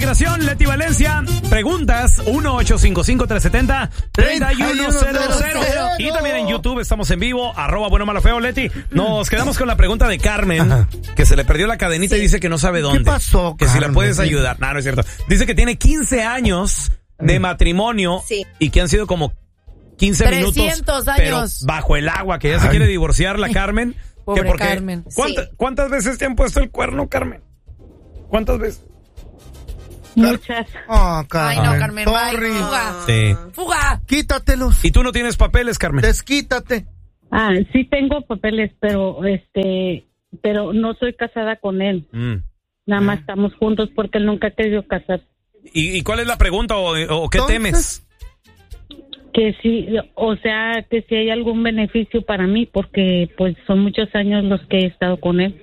inmigración, Leti Valencia. Preguntas 1-855-370-3100. Y también en YouTube estamos en vivo, @buenomalofeo, Leti. Nos quedamos con la pregunta de Carmen, que se le perdió la cadenita y dice que no sabe dónde. ¿Qué pasó, Que Carmen? si la puedes ayudar. No, no es cierto. Dice que tiene 15 años de matrimonio y que han sido como 15 minutos, 300 pero años. bajo el agua, que ya se quiere divorciar la Carmen. Pobre que porque, Carmen. ¿Cuántas veces te han puesto el cuerno, Carmen? ¿Cuántas veces? Muchas. Oh, Carmen. Ay, no, Carmen, bye. Sorry. Fuga. Sí. ¡Fuga! Quítatelos. ¿Y tú no tienes papeles, Carmen? Desquítate. Sí tengo papeles, pero no soy casada con él. Nada más estamos juntos porque él nunca ha querido casarse. ¿Y cuál es la pregunta o qué temes? Que sí, o sea, que si hay algún beneficio para mí, porque pues son muchos años los que he estado con él.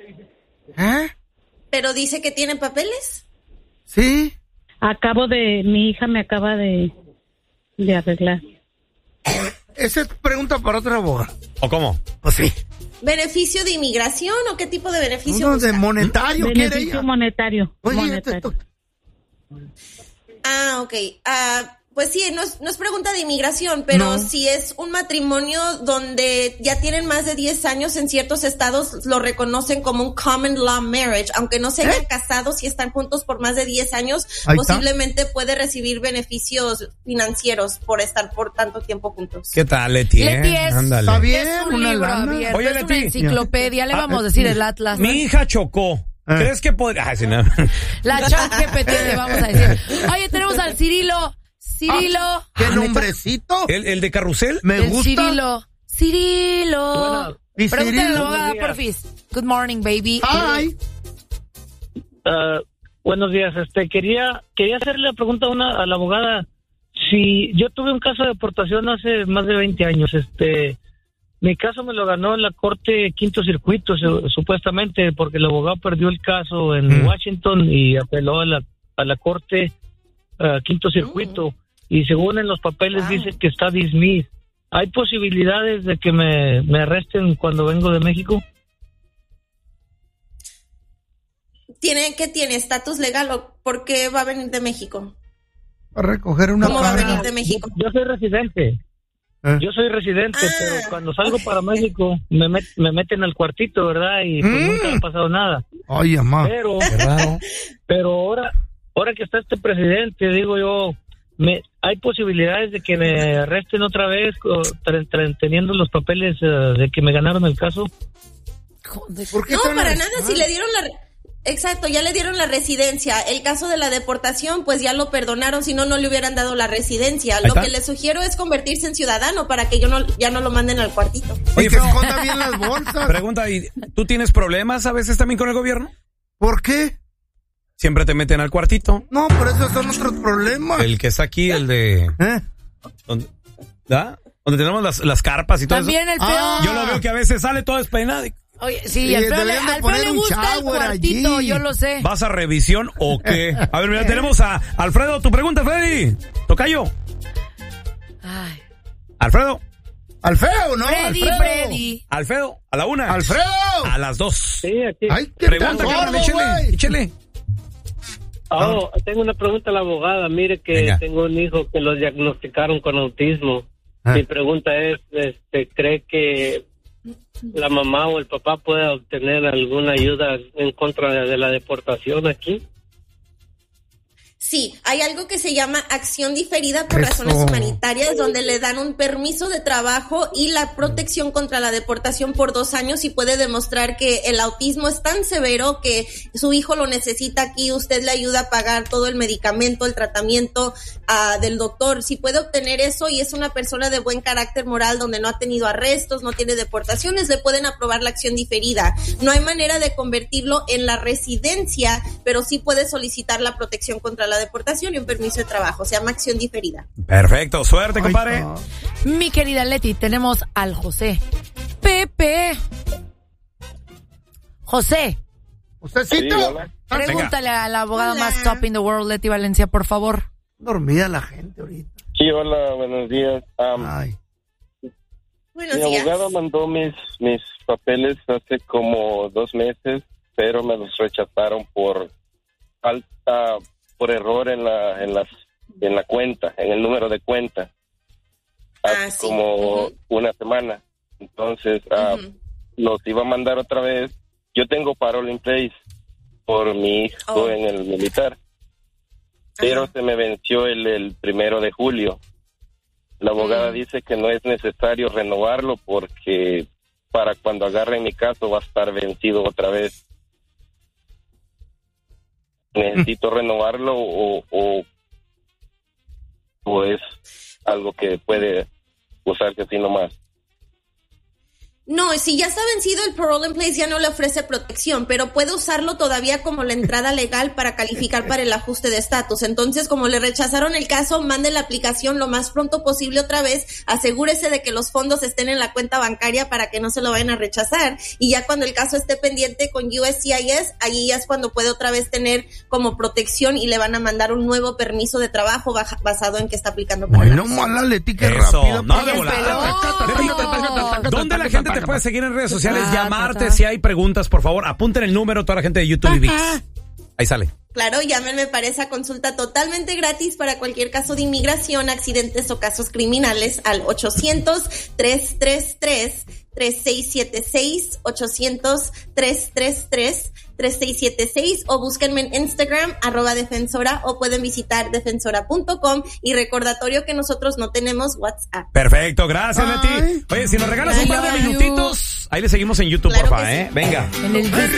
Pero dice que tiene papeles. Sí. Mi hija me acaba de arreglar. Esa es pregunta para otra abogada. ¿O cómo? Pues sí. ¿Beneficio de inmigración o qué tipo de beneficio? No, de monetario, ¿quiere Beneficio ella? monetario. Oye, monetario. Ok. Pues sí, no es pregunta de inmigración, pero si es un matrimonio donde ya tienen más de 10 años, en ciertos estados lo reconocen como un common law marriage, aunque no se hayan casado, si están juntos por más de 10 años, posiblemente puede recibir beneficios financieros por estar por tanto tiempo juntos. ¿Qué tal, Leti? Leti Ándale. Está bien, es un una libro lana. abierto, Oye, es una Leti. enciclopedia, le vamos a decir el Atlas. Mi hija chocó. ¿Crees que podría...? Ay, sí, no. La ChatGPT le vamos a decir. Oye, tenemos al Cirilo. ¿Qué nombrecito? ¿El de Carrusel? Me El gusta. Cirilo. ¿Y Pregúntale a la Cirilo? abogada, porfis. Good morning, baby. Hi. Buenos días. Quería hacerle la pregunta a la abogada. Si yo tuve un caso de deportación hace más de 20 años, mi caso me lo ganó en la corte Quinto Circuito, supuestamente, porque el abogado perdió el caso en Washington y apeló a la corte Quinto Circuito. Y según en los papeles dice que está dismissed. ¿Hay posibilidades de que me arresten cuando vengo de México? ¿Tiene estatus legal o por qué va a venir de México? A recoger una ¿Cómo va a paga. venir de México? Yo soy residente. Yo soy residente, pero cuando salgo para México me meten al cuartito, ¿verdad? Y pues nunca ha pasado nada. Ay, mamá. Pero ahora que está este presidente, digo yo, ¿hay posibilidades de que me arresten otra vez teniendo los papeles de que me ganaron el caso? ¿Por qué No, tan para así? nada, si le dieron Exacto, ya le dieron la residencia. El caso de la deportación, pues ya lo perdonaron, si no, no le hubieran dado la residencia. Lo que le sugiero es convertirse en ciudadano para que ya no lo manden al cuartito. Oye, que esconda bien las bolsas. Pregunta, ¿y tú tienes problemas a veces también con el gobierno? ¿Por qué? Siempre te meten al cuartito. No, pero esos son otros problemas. El que está aquí, el de... Donde tenemos las carpas y todo También eso. el feo. Yo lo veo que a veces sale todo despeinado. Oye, sí, al feo le gusta el cuartito, allí. yo lo sé. ¿Vas a revisión o qué? A ver, mira, tenemos a Alfredo. Tu pregunta, Freddy. Tocayo. Ay. Alfredo. Alfredo, ¿no? Freddy. Alfredo, a la 1. ¡Alfredo! A las 2. Sí, aquí. Ay, qué Pregunta, tan Carmen, gordo, échele. Tengo una pregunta a la abogada. Mire que tengo un hijo que lo diagnosticaron con autismo. Mi pregunta es, ¿cree que la mamá o el papá puede obtener alguna ayuda en contra de la deportación aquí? Sí, hay algo que se llama acción diferida por razones humanitarias, donde le dan un permiso de trabajo y la protección contra la deportación por 2 años y puede demostrar que el autismo es tan severo que su hijo lo necesita aquí, usted le ayuda a pagar todo el medicamento, el tratamiento del doctor. Si puede obtener eso y es una persona de buen carácter moral donde no ha tenido arrestos, no tiene deportaciones, le pueden aprobar la acción diferida. No hay manera de convertirlo en la residencia, pero sí puede solicitar la protección contra la deportación y un permiso de trabajo. Se llama acción diferida. Perfecto, suerte, compadre. Mi querida Leti, tenemos al José. Pepe. José. ¿Josécito? Pregúntale a la abogada más top in the world, Leti Valencia, por favor. Dormida la gente ahorita. Sí, hola, buenos días. Buenos mi días. abogado mandó mis papeles hace como 2 meses, pero me los rechazaron por falta por error en la cuenta, en el número de cuenta. Hace como una semana. Entonces, los iba a mandar otra vez. Yo tengo parole in place por mi hijo en el militar. Pero se me venció el 1 de julio. La abogada dice que no es necesario renovarlo porque para cuando agarren mi caso va a estar vencido otra vez. ¿Necesito renovarlo o es algo que puede usarse así nomás? No, si ya está vencido el parole in place ya no le ofrece protección, pero puede usarlo todavía como la entrada legal para calificar para el ajuste de estatus. Entonces, como le rechazaron el caso, mande la aplicación lo más pronto posible otra vez, asegúrese de que los fondos estén en la cuenta bancaria para que no se lo vayan a rechazar, y ya cuando el caso esté pendiente con USCIS, allí ya es cuando puede otra vez tener como protección y le van a mandar un nuevo permiso de trabajo basado en que está aplicando para no mala, Leti, que rápido. No, de volada. ¿Dónde la gente te puede seguir en redes sociales? Llamarte si hay preguntas, por favor. Apunten el número, toda la gente de YouTube y ViX. Ahí sale. Claro, llámenme para esa consulta totalmente gratis para cualquier caso de inmigración, accidentes o casos criminales al 800-333-3676, 800-333-3676, o búsquenme en Instagram, @defensora, o pueden visitar defensora.com, y recordatorio que nosotros no tenemos WhatsApp. Perfecto, gracias, Leti. Oye, si nos regalas un par de minutitos, ahí le seguimos en YouTube, Claro porfa, que sí. Venga. En el